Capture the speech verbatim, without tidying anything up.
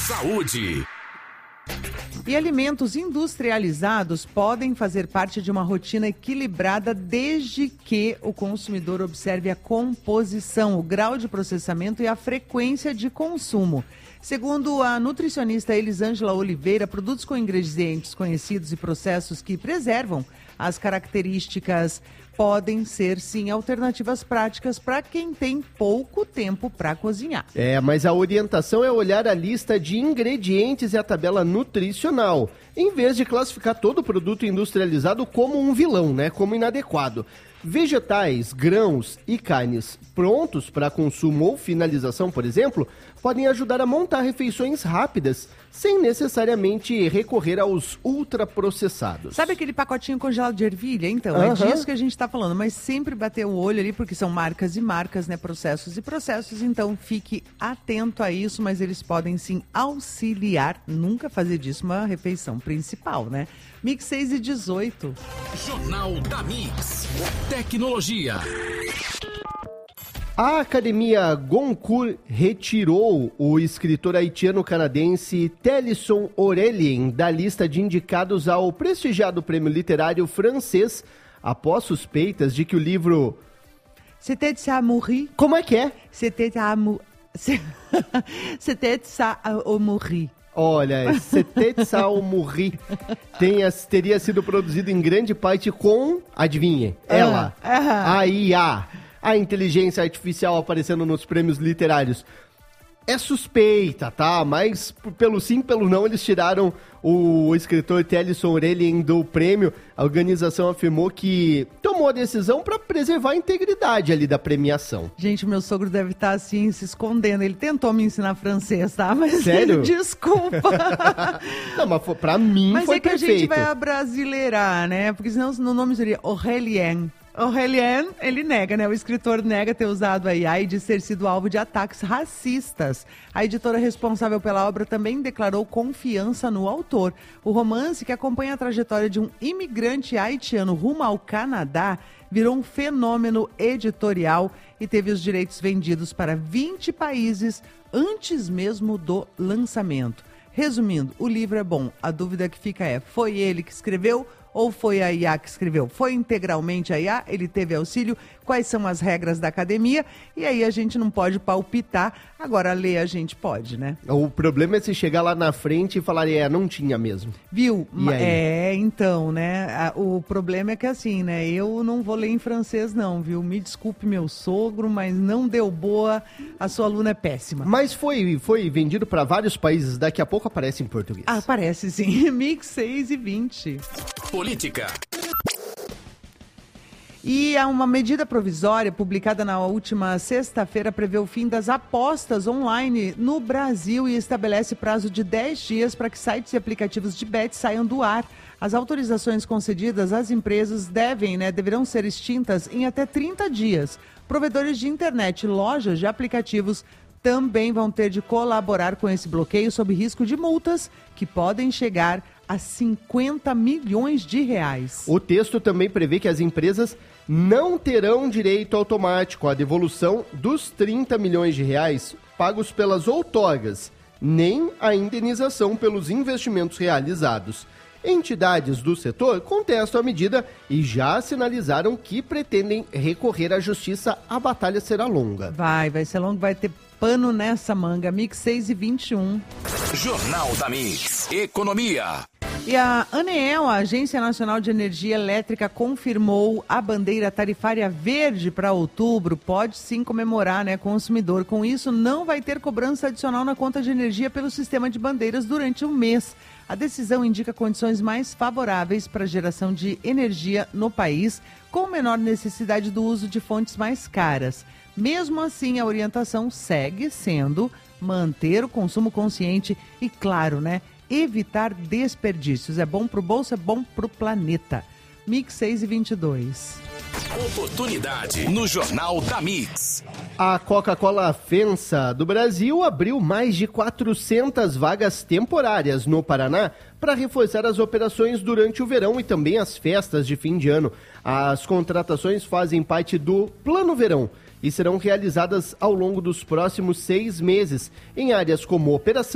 Saúde. E alimentos industrializados podem fazer parte de uma rotina equilibrada desde que o consumidor observe a composição, o grau de processamento e a frequência de consumo. Segundo a nutricionista Elisângela Oliveira, produtos com ingredientes conhecidos e processos que preservam as características podem ser, sim, alternativas práticas para quem tem pouco tempo para cozinhar. É, mas a orientação é olhar a lista de ingredientes e a tabela nutricional, em vez de classificar todo produto industrializado como um vilão, né? Como inadequado. Vegetais, grãos e carnes prontos para consumo ou finalização, por exemplo, podem ajudar a montar refeições rápidas, sem necessariamente recorrer aos ultraprocessados. Sabe aquele pacotinho congelado de ervilha? Então, Uhum. é disso que a gente está falando, mas sempre bater o olho ali, porque são marcas e marcas, né? Processos e processos, então fique atento a isso, mas eles podem sim auxiliar, nunca fazer disso uma refeição principal, né? Mix seis e dezoito. Jornal da Mix. Tecnologia. A Academia Goncourt retirou o escritor haitiano-canadense Télisson Aurélien da lista de indicados ao prestigiado prêmio literário francês após suspeitas de que o livro... C'était ça mourir. Como é que é? C'était ça mou- C'était ça au mourir. Olha, C'était ça au mourir tenha, teria sido produzido em grande parte com, adivinhe, ela, Ah, ah. a I A. A inteligência artificial aparecendo nos prêmios literários. É suspeita, tá? Mas p- pelo sim, pelo não, eles tiraram o escritor Télisson Aurélien do prêmio. A organização afirmou que tomou a decisão para preservar a integridade ali da premiação. Gente, o meu sogro deve estar assim, se escondendo. Ele tentou me ensinar francês, tá? Mas Sério? desculpa. Não, mas foi- pra mim Mas foi é que perfeito. a gente vai abrasileirar, né? Porque senão no nome seria Aurélien. Aurélien, ele nega, né? O escritor nega ter usado a I A e de ter sido alvo de ataques racistas. A editora responsável pela obra também declarou confiança no autor. O romance, que acompanha a trajetória de um imigrante haitiano rumo ao Canadá, virou um fenômeno editorial e teve os direitos vendidos para vinte países antes mesmo do lançamento. Resumindo, o livro é bom. A dúvida que fica é, foi ele que escreveu ou foi a I A que escreveu? Foi integralmente a I A? Ele teve auxílio? Quais são as regras da academia? E aí a gente não pode palpitar. Agora, ler a gente pode, né? O problema é se chegar lá na frente e falar, é, não tinha mesmo. Viu? E aí? É, então, né? A- O problema é que assim, né? Eu não vou ler em francês não, viu? Me desculpe meu sogro, mas não deu boa. A sua aluna é péssima. Mas foi, foi vendido para vários países, daqui a pouco aparece em português. Ah, parece sim. Mix seis e vinte. Política. E há uma medida provisória publicada na última sexta-feira prevê o fim das apostas online no Brasil e estabelece prazo de dez dias para que sites e aplicativos de bet saiam do ar. As autorizações concedidas às empresas devem, né, deverão ser extintas em até trinta dias. Provedores de internet e lojas de aplicativos também vão ter de colaborar com esse bloqueio sob risco de multas que podem chegar a cinquenta milhões de reais. O texto também prevê que as empresas não terão direito automático à devolução dos trinta milhões de reais pagos pelas outorgas, nem a indenização pelos investimentos realizados. Entidades do setor contestam a medida e já sinalizaram que pretendem recorrer à justiça. A batalha será longa. Vai, vai ser longo, vai ter pano nessa manga. Mix seis e vinte e um. Jornal da Mix. Economia. E a ANEEL, a Agência Nacional de Energia Elétrica, confirmou a bandeira tarifária verde para outubro. Pode sim comemorar, né, consumidor. Com isso, não vai ter cobrança adicional na conta de energia pelo sistema de bandeiras durante o mês. A decisão indica condições mais favoráveis para a geração de energia no país, com menor necessidade do uso de fontes mais caras. Mesmo assim, a orientação segue sendo manter o consumo consciente e, claro, né, evitar desperdícios. É bom para o bolso, é bom para o planeta. Mix seis e vinte e dois. Oportunidade no Jornal da Mix. A Coca-Cola FEMSA do Brasil abriu mais de quatrocentas vagas temporárias no Paraná para reforçar as operações durante o verão e também as festas de fim de ano. As contratações fazem parte do Plano Verão e serão realizadas ao longo dos próximos seis meses em áreas como operação,